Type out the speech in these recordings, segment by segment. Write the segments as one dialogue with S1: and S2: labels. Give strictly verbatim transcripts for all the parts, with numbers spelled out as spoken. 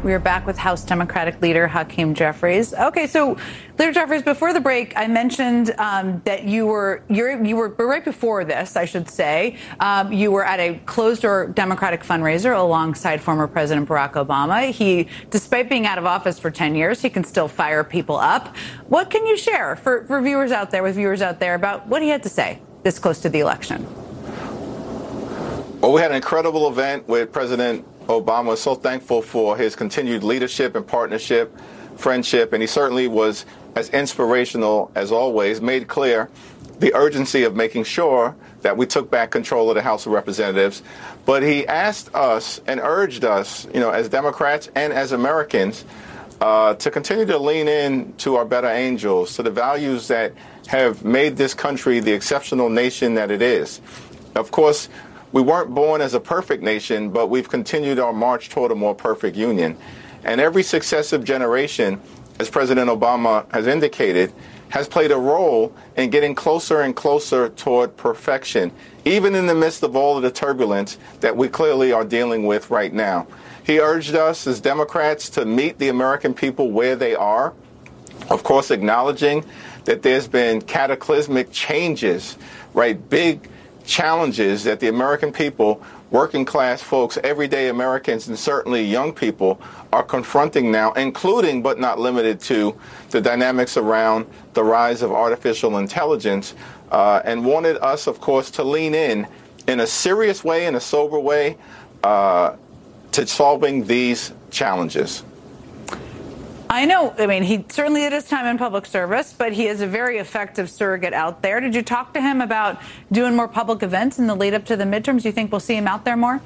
S1: We are back with House Democratic Leader Hakeem Jeffries. Okay, so Leader Jeffries, before the break, I mentioned um, that you were you're, you were right before this, I should say, um, you were at a closed-door Democratic fundraiser alongside former President Barack Obama. He, despite being out of office for ten years, he can still fire people up. What can you share for, for viewers out there, with viewers out there, about what he had to say this close to the election?
S2: Well, we had an incredible event with President Obama. So thankful for his continued leadership and partnership, friendship, and he certainly was as inspirational as always, made clear the urgency of making sure that we took back control of the House of Representatives. But he asked us and urged us, you know, as Democrats and as Americans, uh, to continue to lean in to our better angels, to the values that have made this country the exceptional nation that it is. Of course, we weren't born as a perfect nation, but we've continued our march toward a more perfect union. And every successive generation, as President Obama has indicated, has played a role in getting closer and closer toward perfection, even in the midst of all of the turbulence that we clearly are dealing with right now. He urged us as Democrats to meet the American people where they are, of course, acknowledging that there's been cataclysmic changes, right, big challenges that the American people, working class folks, everyday Americans, and certainly young people are confronting now, including but not limited to the dynamics around the rise of artificial intelligence, uh, and wanted us, of course, to lean in in a serious way, in a sober way, uh, to solving these challenges.
S1: I know, I mean, he certainly did his time in public service, but he is a very effective surrogate out there. Did you talk to him about doing more public events in the lead up to the midterms? Do you think we'll see him out there more?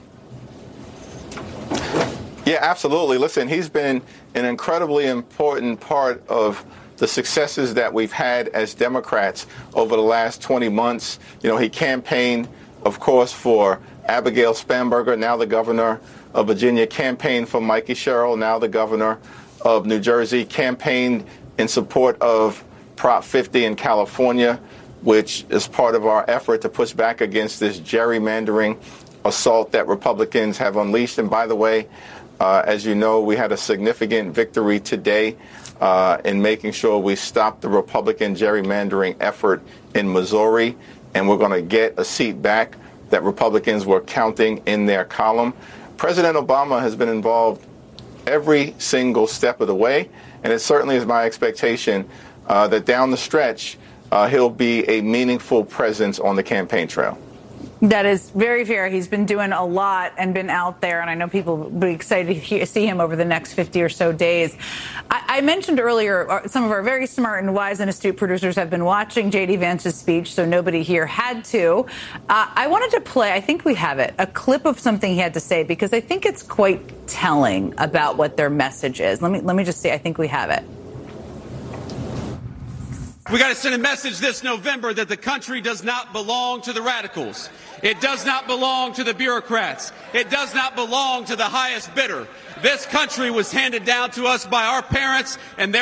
S2: Yeah, absolutely. Listen, he's been an incredibly important part of the successes that we've had as Democrats over the last twenty months. You know, he campaigned, of course, for Abigail Spanberger, now the governor of Virginia, campaigned for Mikey Sherrill, now the governor of New Jersey, campaigned in support of Prop fifty in California, which is part of our effort to push back against this gerrymandering assault that Republicans have unleashed. And by the way, uh, as you know, we had a significant victory today uh, in making sure we stop the Republican gerrymandering effort in Missouri, and we're going to get a seat back that Republicans were counting in their column. President Obama has been involved every single step of the way, and it certainly is my expectation uh, that down the stretch uh, he'll be a meaningful presence on the campaign trail.
S1: That is very fair. He's been doing a lot and been out there, and I know people will be excited to hear, see him over the next fifty or so days. I, I mentioned earlier some of our very smart and wise and astute producers have been watching J D. Vance's speech, so nobody here had to. Uh, I wanted to play, I think we have it, a clip of something he had to say, because I think it's quite telling about what their message is. Let me, let me just see. I think we have it.
S3: We got to send a message this November that the country does not belong to the radicals. It does not belong to the bureaucrats. It does not belong to the highest bidder. This country was handed down to us by our parents and their